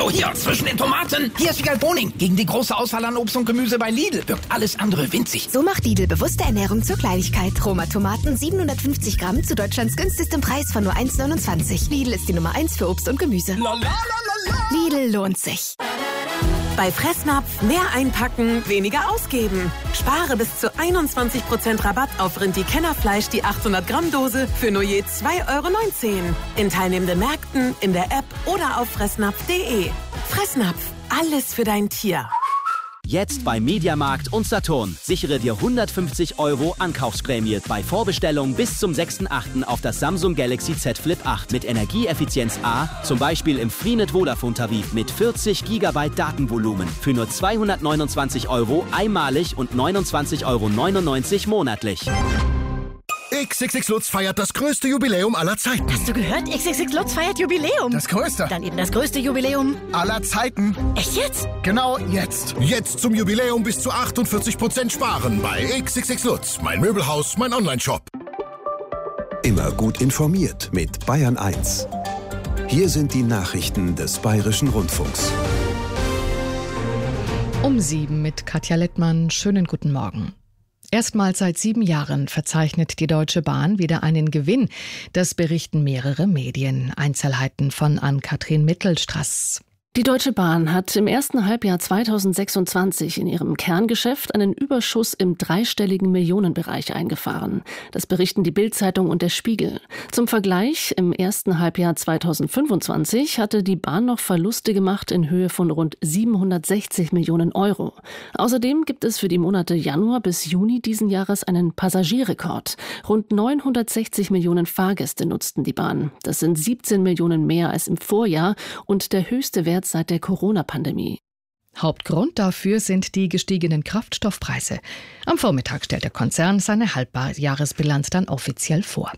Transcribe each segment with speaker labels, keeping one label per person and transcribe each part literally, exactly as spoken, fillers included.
Speaker 1: Oh, hier, zwischen den Tomaten. Hier ist Wiegald Boning. Gegen die große Auswahl an Obst und Gemüse bei Lidl wirkt alles andere winzig.
Speaker 2: So macht Lidl bewusste Ernährung zur Kleinigkeit. Roma Tomaten siebenhundertfünfzig Gramm zu Deutschlands günstigstem Preis von nur eins neunundzwanzig. Lidl ist die Nummer eins für Obst und Gemüse.
Speaker 1: La, la, la, la, la.
Speaker 2: Lidl lohnt sich.
Speaker 3: Bei Fressnapf mehr einpacken, weniger ausgeben. Spare bis zu einundzwanzig Prozent Rabatt auf Rindi-Kennerfleisch, die achthundert Gramm Dose für nur je zwei Euro neunzehn. In teilnehmenden Märkten, in der App oder auf fressnapf punkt de. Fressnapf, alles für dein Tier.
Speaker 4: Jetzt bei Mediamarkt und Saturn. Sichere dir hundertfünfzig Euro Ankaufsprämie bei Vorbestellung bis zum sechsten achten auf das Samsung Galaxy Z Flip acht mit Energieeffizienz A, zum Beispiel im Freenet Vodafone Tarif mit vierzig Gigabyte Datenvolumen für nur zweihundertneunundzwanzig Euro einmalig und neunundzwanzig Euro neunundneunzig monatlich.
Speaker 5: X X X Lutz feiert das größte Jubiläum aller Zeiten.
Speaker 6: Hast du gehört? X X X Lutz feiert Jubiläum.
Speaker 5: Das größte.
Speaker 6: Dann eben das größte Jubiläum
Speaker 5: aller Zeiten.
Speaker 6: Echt jetzt?
Speaker 5: Genau jetzt. Jetzt zum Jubiläum bis zu achtundvierzig Prozent sparen bei X X X Lutz. Mein Möbelhaus, mein Onlineshop.
Speaker 7: Immer gut informiert mit Bayern eins. Hier sind die Nachrichten des Bayerischen Rundfunks.
Speaker 8: Um sieben mit Katja Lettmann. Schönen guten Morgen. Erstmals seit sieben Jahren verzeichnet die Deutsche Bahn wieder einen Gewinn. Das berichten mehrere Medien. Einzelheiten von Ann-Kathrin Mittelstraß.
Speaker 9: Die Deutsche Bahn hat im ersten Halbjahr zweitausendsechsundzwanzig in ihrem Kerngeschäft einen Überschuss im dreistelligen Millionenbereich eingefahren. Das berichten die Bild-Zeitung und der Spiegel. Zum Vergleich, im ersten Halbjahr zweitausendfünfundzwanzig hatte die Bahn noch Verluste gemacht in Höhe von rund siebenhundertsechzig Millionen Euro. Außerdem gibt es für die Monate Januar bis Juni diesen Jahres einen Passagierrekord. Rund neunhundertsechzig Millionen Fahrgäste nutzten die Bahn. Das sind siebzehn Millionen mehr als im Vorjahr und der höchste Wert seit der Corona-Pandemie.
Speaker 8: Hauptgrund dafür sind die gestiegenen Kraftstoffpreise. Am Vormittag stellt der Konzern seine Halbjahresbilanz dann offiziell vor.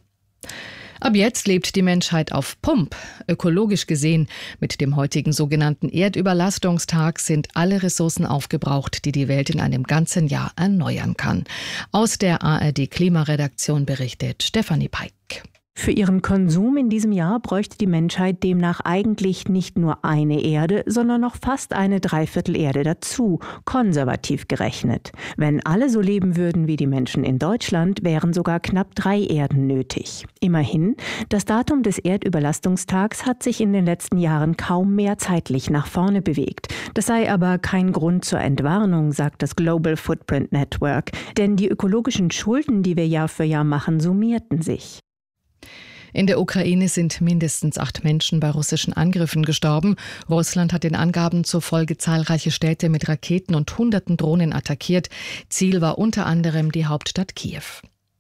Speaker 8: Ab jetzt lebt die Menschheit auf Pump. Ökologisch gesehen, mit dem heutigen sogenannten Erdüberlastungstag sind alle Ressourcen aufgebraucht, die die Welt in einem ganzen Jahr erneuern kann. Aus der A R D-Klimaredaktion berichtet Stefanie Peik.
Speaker 10: Für ihren Konsum in diesem Jahr bräuchte die Menschheit demnach eigentlich nicht nur eine Erde, sondern noch fast eine Dreiviertelerde dazu, konservativ gerechnet. Wenn alle so leben würden wie die Menschen in Deutschland, wären sogar knapp drei Erden nötig. Immerhin, das Datum des Erdüberlastungstags hat sich in den letzten Jahren kaum mehr zeitlich nach vorne bewegt. Das sei aber kein Grund zur Entwarnung, sagt das Global Footprint Network, denn die ökologischen Schulden, die wir Jahr für Jahr machen, summierten sich.
Speaker 8: In der Ukraine sind mindestens acht Menschen bei russischen Angriffen gestorben. Russland hat den Angaben zufolge zahlreiche Städte mit Raketen und hunderten Drohnen attackiert. Ziel war unter anderem die Hauptstadt Kiew.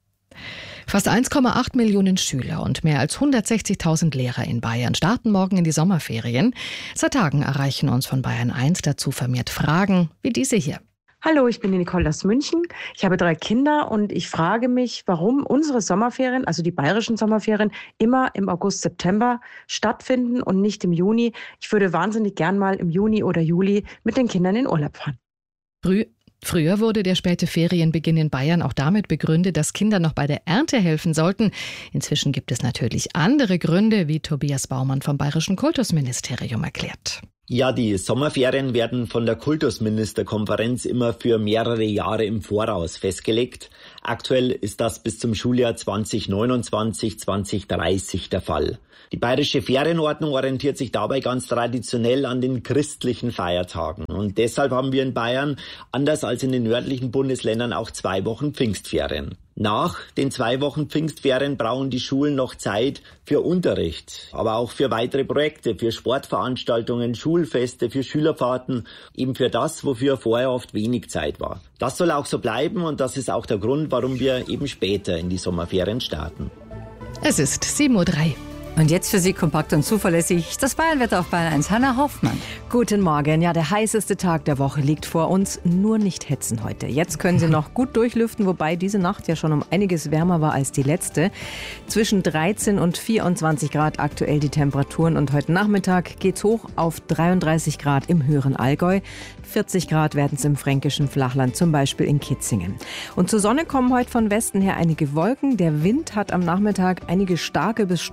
Speaker 8: Fast eins Komma acht Millionen Schüler und mehr als hundertsechzigtausend Lehrer in Bayern starten morgen in die Sommerferien. Seit Tagen erreichen uns von Bayern eins dazu vermehrt Fragen wie diese hier.
Speaker 11: Hallo, ich bin die Nicole aus München. Ich habe drei Kinder und ich frage mich, warum unsere Sommerferien, also die bayerischen Sommerferien, immer im August, September stattfinden und nicht im Juni. Ich würde wahnsinnig gern mal im Juni oder Juli mit den Kindern in Urlaub fahren.
Speaker 8: Früh Früher wurde der späte Ferienbeginn in Bayern auch damit begründet, dass Kinder noch bei der Ernte helfen sollten. Inzwischen gibt es natürlich andere Gründe, wie Tobias Baumann vom Bayerischen Kultusministerium erklärt.
Speaker 12: Ja, die Sommerferien werden von der Kultusministerkonferenz immer für mehrere Jahre im Voraus festgelegt. Aktuell ist das bis zum Schuljahr zwanzig neunundzwanzig zwanzig dreißig der Fall. Die bayerische Ferienordnung orientiert sich dabei ganz traditionell an den christlichen Feiertagen. Und deshalb haben wir in Bayern, anders als in den nördlichen Bundesländern, auch zwei Wochen Pfingstferien. Nach den zwei Wochen Pfingstferien brauchen die Schulen noch Zeit für Unterricht, aber auch für weitere Projekte, für Sportveranstaltungen, Schulfeste, für Schülerfahrten, eben für das, wofür vorher oft wenig Zeit war. Das soll auch so bleiben und das ist auch der Grund, warum wir eben später in die Sommerferien starten.
Speaker 8: Es ist sieben Uhr drei.
Speaker 13: Und jetzt für Sie kompakt und zuverlässig das Bayernwetter auf Bayern eins. Hanna Hoffmann.
Speaker 14: Guten Morgen. Ja, der heißeste Tag der Woche liegt vor uns. Nur nicht hetzen heute. Jetzt können Sie noch gut durchlüften, wobei diese Nacht ja schon um einiges wärmer war als die letzte. Zwischen dreizehn und vierundzwanzig Grad aktuell die Temperaturen. Und heute Nachmittag geht's hoch auf dreiunddreißig Grad im höheren Allgäu. vierzig Grad werden es im fränkischen Flachland, zum Beispiel in Kitzingen. Und zur Sonne kommen heute von Westen her einige Wolken. Der Wind hat am Nachmittag einige starke bis stürmische Böen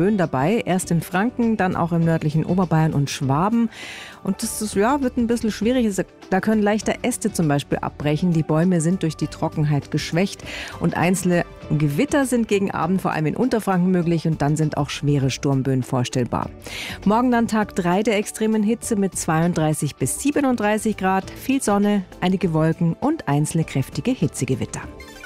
Speaker 14: Böen dabei. Erst in Franken, dann auch im nördlichen Oberbayern und Schwaben. Und das ist, ja, wird ein bisschen schwierig. Da können leichter Äste zum Beispiel abbrechen. Die Bäume sind durch die Trockenheit geschwächt. Und einzelne Gewitter sind gegen Abend vor allem in Unterfranken möglich. Und dann sind auch schwere Sturmböen vorstellbar. Morgen dann Tag drei der extremen Hitze mit zweiunddreißig bis siebenunddreißig Grad. Viel Sonne, einige Wolken und einzelne kräftige Hitzegewitter.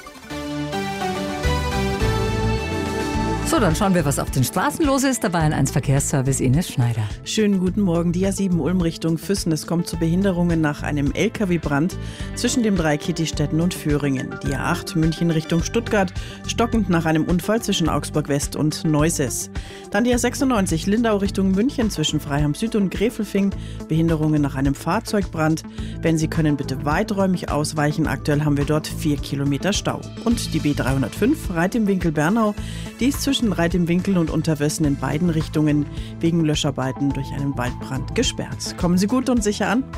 Speaker 13: So, dann schauen wir, was auf den Straßen los ist. Der Bayern eins Verkehrsservice Ines Schneider.
Speaker 15: Schönen guten Morgen. Die A sieben Ulm Richtung Füssen. Es kommt zu Behinderungen nach einem L K W-Brand zwischen dem Dreieck Kittistetten und Föhringen. Die A acht München Richtung Stuttgart, stockend nach einem Unfall zwischen Augsburg West und Neuses. Dann die A sechsundneunzig Lindau Richtung München zwischen Freiham Süd und Gräfelfing. Behinderungen nach einem Fahrzeugbrand. Wenn Sie können, bitte weiträumig ausweichen. Aktuell haben wir dort vier Kilometer Stau. Und die B dreihundertfünf Reit im Winkel Bernau. Die ist zwischen Reit im Winkel und Unterwössen in beiden Richtungen wegen Löscharbeiten durch einen Waldbrand gesperrt. Kommen Sie gut und sicher an.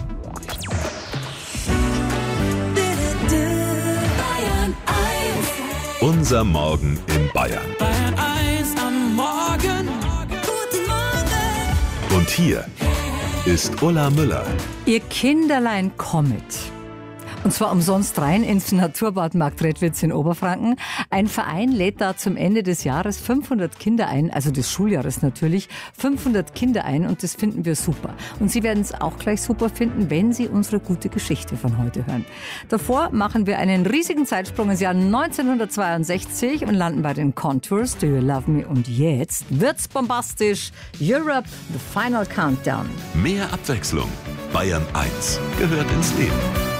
Speaker 16: Unser Morgen in Bayern.
Speaker 17: Bayern eins am Morgen. Guten Morgen.
Speaker 16: Und hier ist Ulla Müller.
Speaker 13: Ihr Kinderlein kommet. Und zwar umsonst rein ins Naturbad Marktredwitz in Oberfranken. Ein Verein lädt da zum Ende des Jahres fünfhundert Kinder ein, also des Schuljahres natürlich, fünfhundert Kinder ein und das finden wir super. Und Sie werden es auch gleich super finden, wenn Sie unsere gute Geschichte von heute hören. Davor machen wir einen riesigen Zeitsprung ins Jahr neunzehnhundertzweiundsechzig und landen bei den Contours, Do You Love Me? Und jetzt wird's bombastisch. Europe, The Final Countdown.
Speaker 16: Mehr Abwechslung. Bayern eins gehört ins Leben.